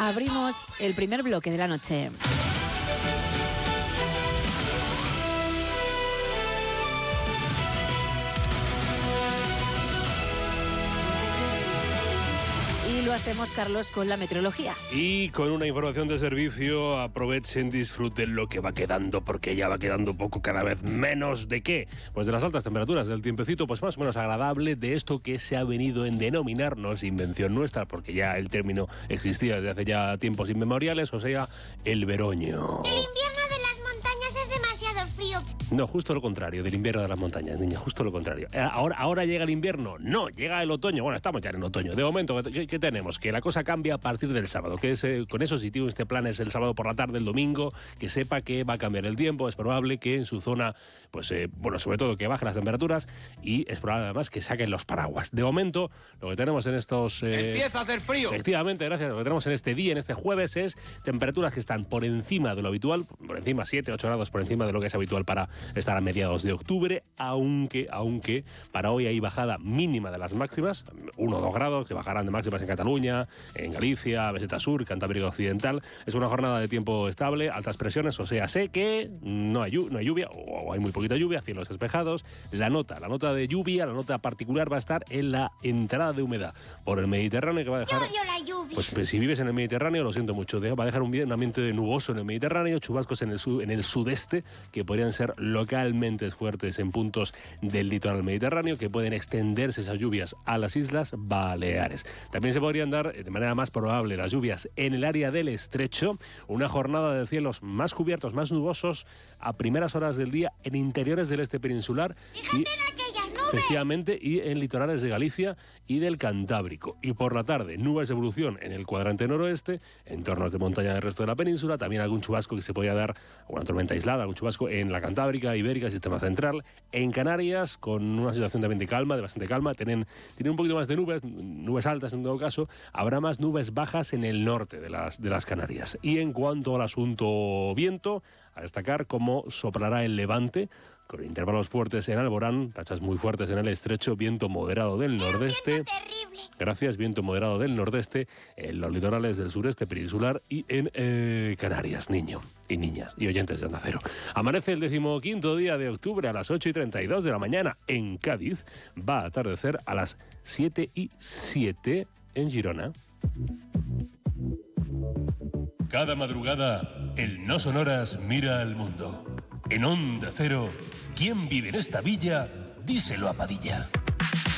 Abrimos el primer bloque de la noche. Y lo hacemos, Carlos, con la meteorología. Y con una información de servicio, aprovechen, disfruten lo que va quedando, porque ya va quedando poco, cada vez menos. ¿De qué? Pues de las altas temperaturas, del tiempecito pues más o menos agradable, de esto que se ha venido en denominarnos, no es invención nuestra, porque ya el término existía desde hace ya tiempos inmemoriales, o sea, el veroño. El invierno de las montañas es demasiado frío. No, justo lo contrario, del invierno de las montañas, niña, justo lo contrario. ¿Ahora llega el invierno? No, llega el otoño. Bueno, estamos ya en otoño. De momento, ¿qué tenemos? Que la cosa cambia a partir del sábado, que es, con eso, si tiene este plan, es el sábado por la tarde, el domingo, que sepa que va a cambiar el tiempo. Es probable que en su zona, pues, sobre todo que bajen las temperaturas, y es probable además que saquen los paraguas. De momento, lo que tenemos en estos... ¡Empieza a hacer frío! Efectivamente, gracias. Lo que tenemos en este día, en este jueves, es temperaturas que están por encima de lo habitual, por encima 7, 8 grados por encima de lo que es habitual para estar a mediados de octubre, aunque para hoy hay bajada mínima de las máximas, 1 o 2 grados, que bajarán de máximas en Cataluña, en Galicia, Meseta Sur, Cantábrico Occidental. Es una jornada de tiempo estable, altas presiones, o sea, sé que no hay lluvia, o hay muy poquita lluvia, cielos despejados. La nota de lluvia, la nota particular va a estar en la entrada de humedad por el Mediterráneo, que va a dejar... Yo odio la lluvia. Pues si vives en el Mediterráneo, lo siento mucho, va a dejar un ambiente nuboso en el Mediterráneo, chubascos en el sudeste, que podrían ser localmente fuertes en puntos del litoral mediterráneo, que pueden extenderse esas lluvias a las Islas Baleares. También se podrían dar, de manera más probable, las lluvias en el área del Estrecho, una jornada de cielos más cubiertos, más nubosos, a primeras horas del día en interiores del este peninsular. Fíjate en aquellas nubes. Efectivamente, y en litorales de Galicia y del Cantábrico. Y por la tarde, nubes de evolución en el cuadrante noroeste, entornos de montaña del resto de la península, también algún chubasco que se podía dar, una tormenta aislada, algún chubasco en la Cantábrica, Ibérica, Sistema Central. En Canarias, con una situación también de bastante calma, tienen un poquito más de nubes altas en todo caso, habrá más nubes bajas en el norte de las Canarias. Y en cuanto al asunto viento, a destacar cómo soplará el levante, con intervalos fuertes en Alborán, rachas muy fuertes en el Estrecho, viento moderado del nordeste. Viento terrible. Gracias, viento moderado del nordeste en los litorales del sureste peninsular y en Canarias, niño y niña y oyentes de Onda Cero. Amanece el 15º día de octubre a las 8:32 de la mañana en Cádiz. Va a atardecer a las 7:07 en Girona. Cada madrugada, el No Sonoras mira al mundo. En Onda Cero, ¿quién vive en esta villa? Díselo a Padilla.